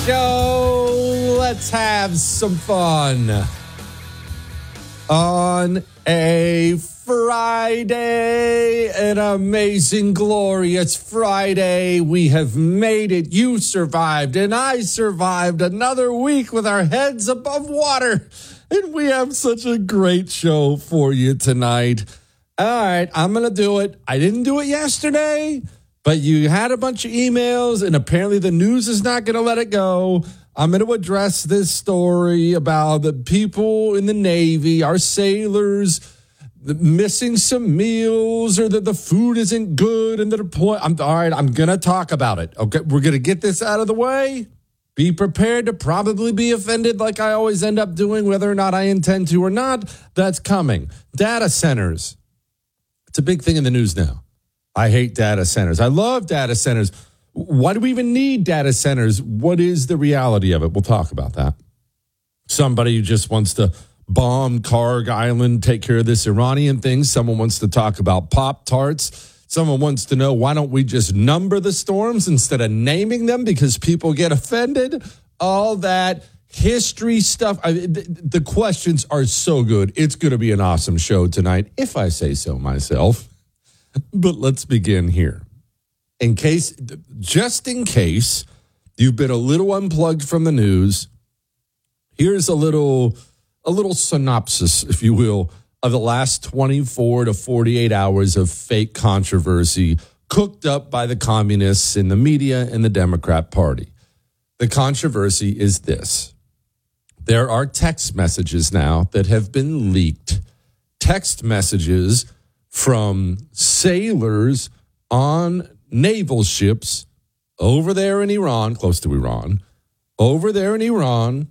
show. Let's have some fun. On a Friday, an amazing, glorious Friday. We have made it. You survived, and I survived another week with our heads above water. And we have such a great show for you tonight. All right, I'm going to do it. I didn't do it yesterday, but you had a bunch of emails, and apparently the news is not going to let it go. I'm going to address this story about the people in the Navy, our sailors, missing some meals, or that the food isn't good and the deployment. All right, I'm going to talk about it. Okay, we're going to get this out of the way. Be prepared to probably be offended like I always end up doing, whether or not I intend to or not. That's coming. Data centers. It's a big thing in the news now. I hate data centers. I love data centers. Why do we even need data centers? What is the reality of it? We'll talk about that. Somebody who just wants to bomb Karg Island, take care of this Iranian thing. Someone wants to talk about Pop-Tarts. Someone wants to know, why don't we just number the storms instead of naming them because people get offended? All that history stuff. The questions are so good. It's going to be an awesome show tonight, if I say so myself. But let's begin here. Just in case you've been a little unplugged from the news, here's a little synopsis, if you will, of the last 24 to 48 hours of fake controversy cooked up by the communists in the media and the Democrat Party. The controversy is this. There are text messages now that have been leaked. Text messages from sailors on naval ships over there in Iran, close to Iran, over there in Iran,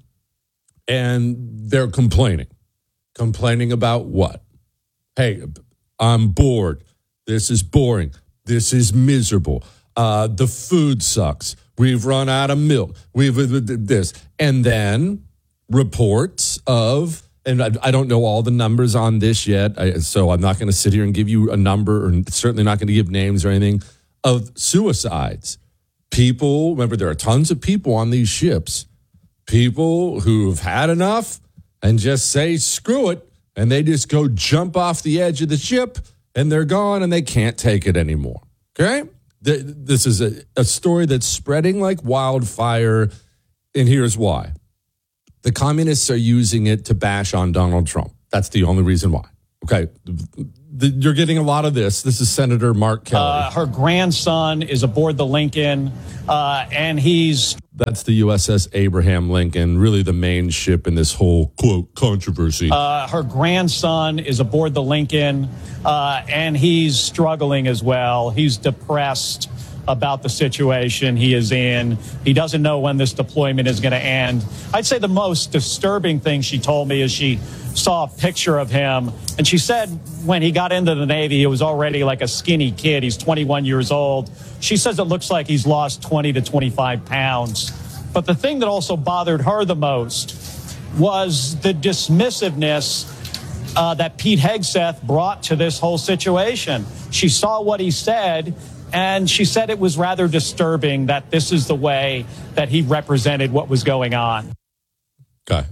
and they're complaining. Complaining about what? Hey, I'm bored. This is boring. This is miserable. The food sucks. We've run out of milk. We've this. And then reports of, and I don't know all the numbers on this yet, so I'm not going to sit here and give you a number, or certainly not going to give names or anything, of suicides. People, remember, there are tons of people on these ships, people who've had enough and just say, screw it, and they just go jump off the edge of the ship, and they're gone, and they can't take it anymore, okay? This is a story that's spreading like wildfire, and here's why. The communists are using it to bash on Donald Trump. That's the only reason why, okay? You're getting a lot of this. This is Senator Mark Kelly. Her grandson is aboard the Lincoln, and he's... That's the USS Abraham Lincoln, really the main ship in this whole, quote, controversy. Her grandson is aboard the Lincoln, and he's struggling as well. He's depressed about the situation he is in. He doesn't know when this deployment is going to end. I'd say the most disturbing thing she told me is she saw a picture of him, and she said when he got into the Navy, he was already like a skinny kid. He's 21 years old. She says it looks like he's lost 20 to 25 pounds. But the thing that also bothered her the most was the dismissiveness that Pete Hegseth brought to this whole situation. She saw what he said, and she said it was rather disturbing that this is the way that he represented what was going on. Okay.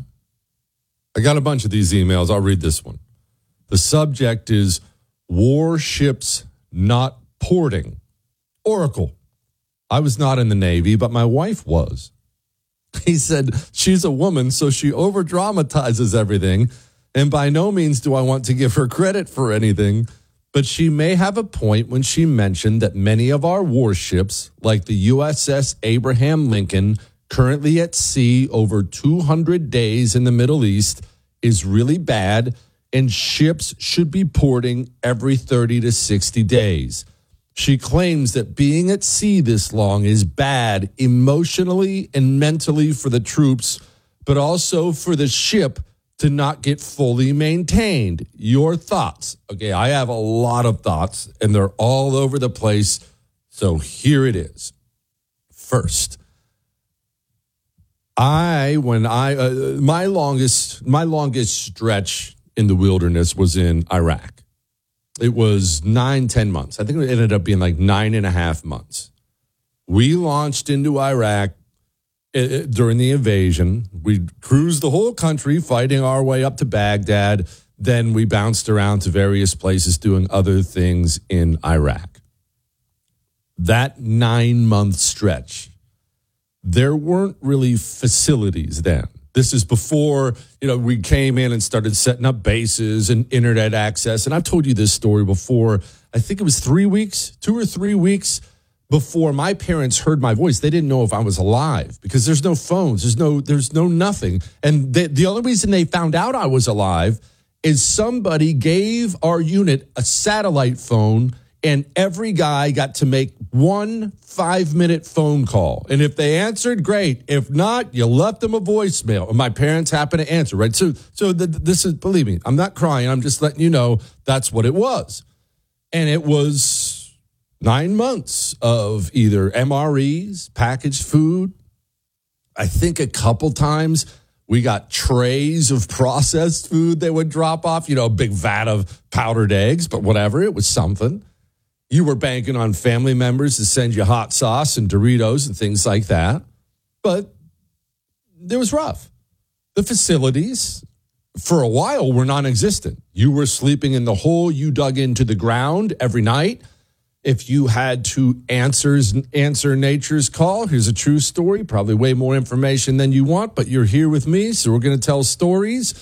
I got a bunch of these emails. I'll read this one. The subject is warships not porting. Oracle. I was not in the Navy, but my wife was. He said she's a woman, so she over-dramatizes everything, and by no means do I want to give her credit for anything, but she may have a point when she mentioned that many of our warships, like the USS Abraham Lincoln, currently at sea over 200 days in the Middle East, is really bad, and ships should be porting every 30 to 60 days. She claims that being at sea this long is bad emotionally and mentally for the troops, but also for the ship to not get fully maintained. Your thoughts? Okay, I have a lot of thoughts, and they're all over the place, so here it is. First, my longest stretch in the wilderness was in Iraq. It was 9-10 months. I think it ended up being like 9.5 months. We launched into Iraq during the invasion. We cruised the whole country, fighting our way up to Baghdad. Then we bounced around to various places doing other things in Iraq. That 9-month stretch, there weren't really facilities then. This is before, we came in and started setting up bases and internet access. And I've told you this story before. I think it was 2 or 3 weeks before my parents heard my voice. They didn't know if I was alive because there's no phones. There's no nothing. And the only reason they found out I was alive is somebody gave our unit a satellite phone, and every guy got to make one 5-minute phone call. And if they answered, great. If not, you left them a voicemail. And my parents happened to answer, right? So this is, believe me, I'm not crying. I'm just letting you know that's what it was. And it was 9 months of either MREs, packaged food. I think a couple times we got trays of processed food they would drop off, a big vat of powdered eggs, but whatever, it was something. You were banking on family members to send you hot sauce and Doritos and things like that. But it was rough. The facilities, for a while, were non-existent. You were sleeping in the hole you dug into the ground every night. If you had to answer nature's call, here's a true story, probably way more information than you want, but you're here with me, so we're going to tell stories.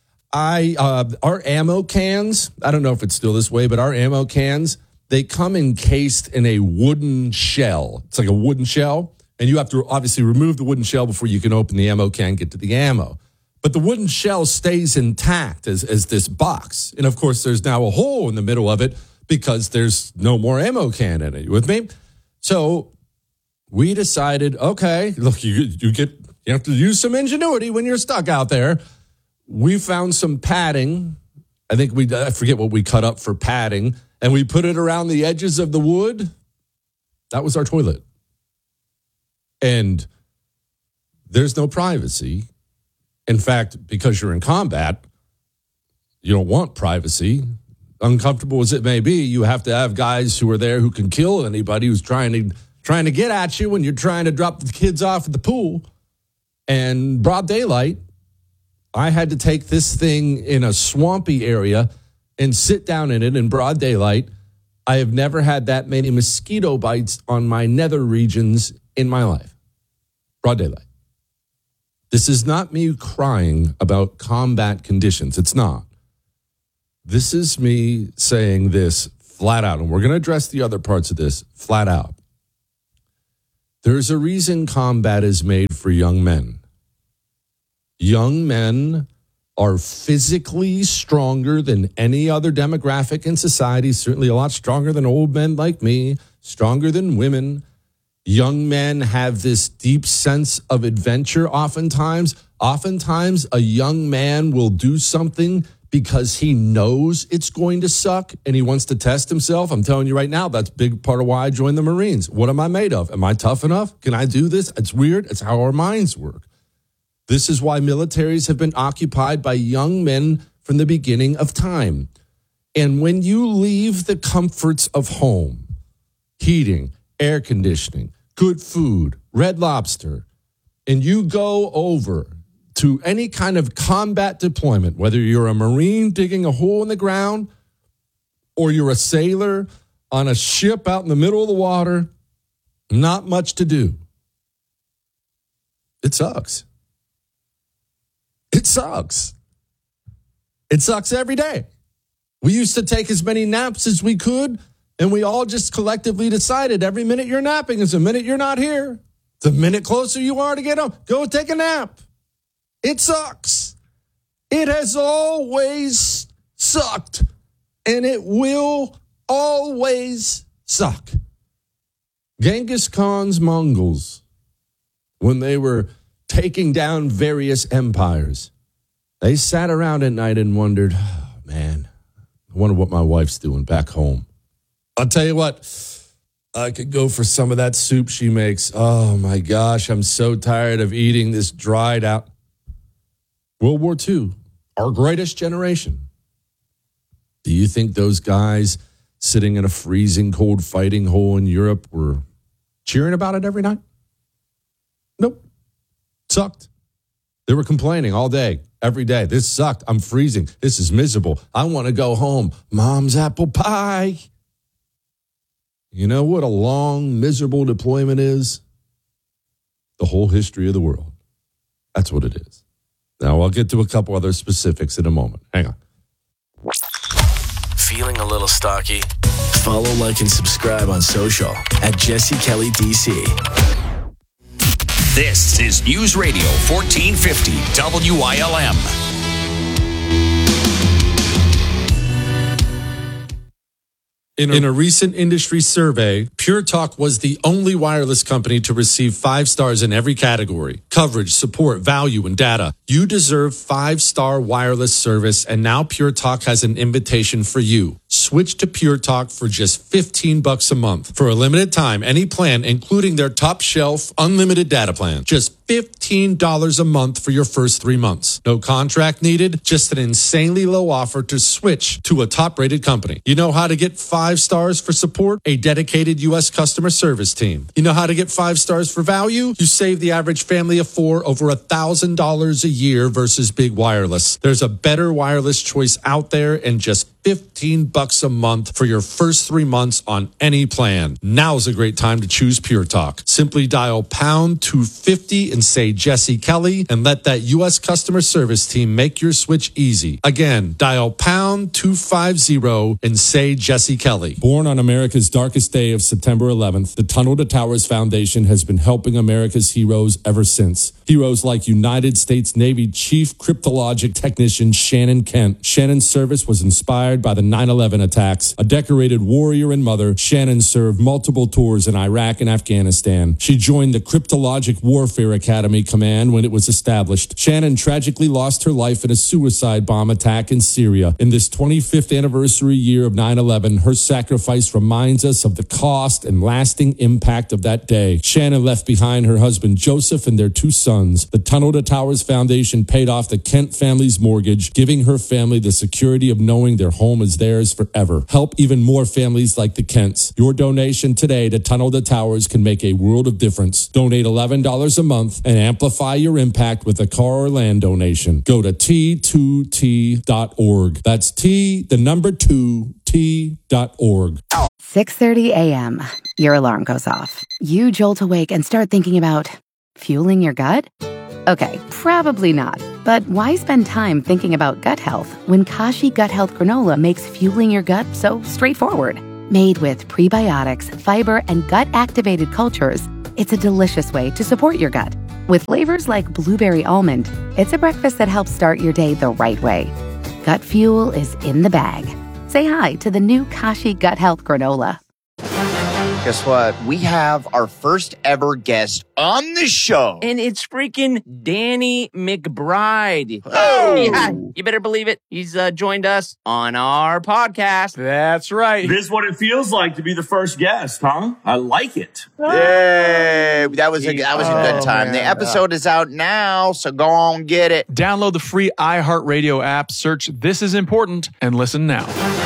Our ammo cans, I don't know if it's still this way, but our ammo cans, they come encased in a wooden shell. It's like a wooden shell, and you have to obviously remove the wooden shell before you can open the ammo can, get to the ammo. But the wooden shell stays intact as this box. And, of course, there's now a hole in the middle of it because there's no more ammo can in it. You with me? So we decided, okay, look, you have to use some ingenuity when you're stuck out there. We found some padding. I forget what we cut up for padding. And we put it around the edges of the wood. That was our toilet. And there's no privacy. In fact, because you're in combat, you don't want privacy. Uncomfortable as it may be, you have to have guys who are there who can kill anybody who's trying to get at you when you're trying to drop the kids off at the pool. And broad daylight, I had to take this thing in a swampy area and sit down in it in broad daylight. I have never had that many mosquito bites on my nether regions in my life. Broad daylight. This is not me crying about combat conditions. It's not. This is me saying this flat out, and we're going to address the other parts of this flat out. There's a reason combat is made for young men. Young men are physically stronger than any other demographic in society, certainly a lot stronger than old men like me, stronger than women. Young men have this deep sense of adventure oftentimes. Oftentimes, a young man will do something because he knows it's going to suck and he wants to test himself. I'm telling you right now, that's a big part of why I joined the Marines. What am I made of? Am I tough enough? Can I do this? It's weird. It's how our minds work. This is why militaries have been occupied by young men from the beginning of time. And when you leave the comforts of home, heating, air conditioning, good food, Red Lobster, and you go over to any kind of combat deployment, whether you're a Marine digging a hole in the ground or you're a sailor on a ship out in the middle of the water, not much to do. It sucks. It sucks. It sucks every day. We used to take as many naps as we could, and we all just collectively decided every minute you're napping is a minute you're not here. The minute closer you are to get home, go take a nap. It sucks. It has always sucked, and it will always suck. Genghis Khan's Mongols, when they were taking down various empires, they sat around at night and wondered, oh, man, I wonder what my wife's doing back home. I'll tell you what, I could go for some of that soup she makes. Oh, my gosh, I'm so tired of eating this dried out. World War II, our greatest generation. Do you think those guys sitting in a freezing cold fighting hole in Europe were cheering about it every night? Nope. Sucked. They were complaining all day, every day. This sucked. I'm freezing. This is miserable. I want to go home. Mom's apple pie. You know what a long, miserable deployment is? The whole history of the world. That's what it is. Now, I'll get to a couple other specifics in a moment. Hang on. Feeling a little stocky? Follow, like, and subscribe on social at Jesse Kelly DC. This is News Radio 1450 WILM. In a recent industry survey, Pure Talk was the only wireless company to receive 5 stars in every category: coverage, support, value, and data. You deserve 5-star wireless service, and now Pure Talk has an invitation for you. Switch to Pure Talk for just $15 a month. For a limited time, any plan, including their top shelf unlimited data plan. Just $15 a month for your first 3 months. No contract needed, just an insanely low offer to switch to a top-rated company. You know how to get 5 stars for support? A dedicated U.S. customer service team. You know how to get 5 stars for value? You save the average family of 4 over $1,000 a year versus big wireless. There's a better wireless choice out there, and just $15 a month for your first 3 months on any plan. Now's a great time to choose Pure Talk. Simply dial pound 250 and say Jesse Kelly, and let that U.S. customer service team make your switch easy. Again, dial pound 250 and say Jesse Kelly. Born on America's darkest day of September 11th, the Tunnel to Towers Foundation has been helping America's heroes ever since. Heroes like United States Navy Chief Cryptologic Technician Shannon Kent. Shannon's service was inspired by the 9/11 attacks. A decorated warrior and mother, Shannon served multiple tours in Iraq and Afghanistan. She joined the Cryptologic Warfare Academy Command when it was established. Shannon tragically lost her life in a suicide bomb attack in Syria. In this 25th anniversary year of 9/11, her sacrifice reminds us of the cost and lasting impact of that day. Shannon left behind her husband Joseph and their 2 sons. The Tunnel to Towers Foundation paid off the Kent family's mortgage, giving her family the security of knowing their home is theirs forever. Help even more families like the Kents. Your donation today to Tunnel to Towers can make a world of difference. Donate $11 a month and amplify your impact with a car or land donation. Go to T2T.org. That's T2T.org. 6:30 a.m. Your alarm goes off. You jolt awake and start thinking about fueling your gut? Okay, probably not. But why spend time thinking about gut health when Kashi Gut Health Granola makes fueling your gut so straightforward? Made with prebiotics, fiber, and gut-activated cultures, it's a delicious way to support your gut. With flavors like blueberry almond, it's a breakfast that helps start your day the right way. Gut fuel is in the bag. Say hi to the new Kashi Gut Health Granola. Guess what? We have our first ever guest on the show. And it's freaking Danny McBride. Oh! Yeah, you better believe it. He's joined us on our podcast. That's right. This is what it feels like to be the first guest, huh? I like it. Yay! That was a good time. Man. The episode is out now, so go on get it. Download the free iHeartRadio app, search This Is Important, and listen now.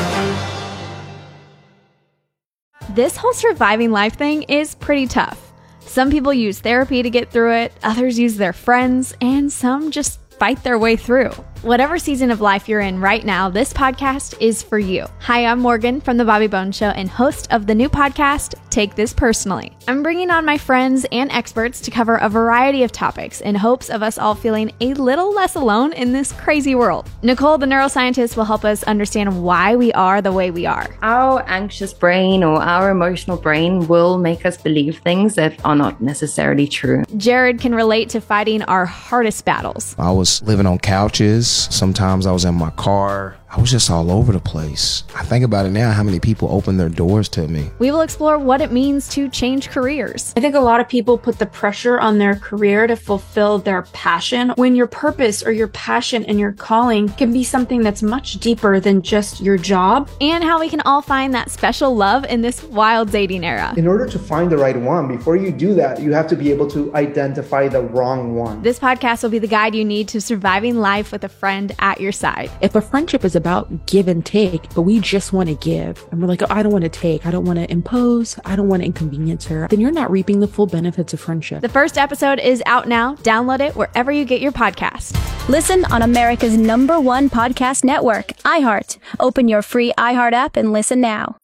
This whole surviving life thing is pretty tough. Some people use therapy to get through it, others use their friends, and some just fight their way through. Whatever season of life you're in right now, this podcast is for you. Hi, I'm Morgan from The Bobby Bones Show and host of the new podcast, Take This Personally. I'm bringing on my friends and experts to cover a variety of topics in hopes of us all feeling a little less alone in this crazy world. Nicole, the neuroscientist, will help us understand why we are the way we are. Our anxious brain or our emotional brain will make us believe things that are not necessarily true. Jared can relate to fighting our hardest battles. I was living on couches. Sometimes I was in my car. I was just all over the place. I think about it now, how many people opened their doors to me. We will explore what it means to change careers. I think a lot of people put the pressure on their career to fulfill their passion, when your purpose or your passion and your calling can be something that's much deeper than just your job. And how we can all find that special love in this wild dating era. In order to find the right one, before you do that, you have to be able to identify the wrong one. This podcast will be the guide you need to surviving life with a friend at your side. If a friendship is a about give and take, but we just want to give. And we're like, oh, I don't want to take. I don't want to impose. I don't want to inconvenience her. Then you're not reaping the full benefits of friendship. The first episode is out now. Download it wherever you get your podcasts. Listen on America's #1 podcast network, iHeart. Open your free iHeart app and listen now.